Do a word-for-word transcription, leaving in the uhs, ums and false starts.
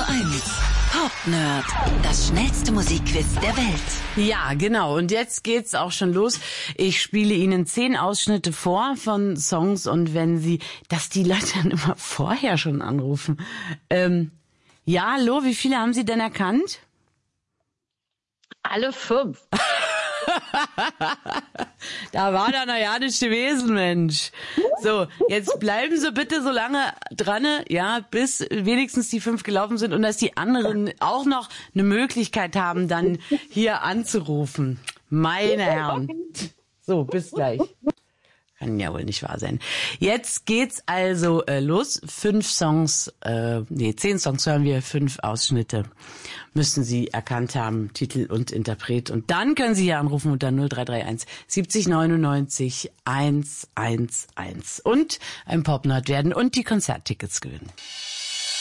eins. Pop Nerd. Das schnellste Musikquiz der Welt. Ja, genau. Und jetzt geht's auch schon los. Ich spiele Ihnen zehn Ausschnitte vor von Songs und wenn Sie, dass die Leute dann immer vorher schon anrufen. Ähm, ja, hallo, wie viele haben Sie denn erkannt? Alle fünf. Da war da na ja nicht gewesen, Mensch. So, jetzt bleiben Sie bitte so lange dran, ja, bis wenigstens die fünf gelaufen sind und dass die anderen auch noch eine Möglichkeit haben, dann hier anzurufen. Meine Herren. So, bis gleich. Kann ja wohl nicht wahr sein. Jetzt geht's also äh, los. Fünf Songs, äh, nee, zehn Songs hören wir, fünf Ausschnitte müssen Sie erkannt haben, Titel und Interpret. Und dann können Sie hier anrufen unter null drei drei eins siebzig neunundneunzig hundertundzehn und ein Popnerd werden und die Konzerttickets gewinnen.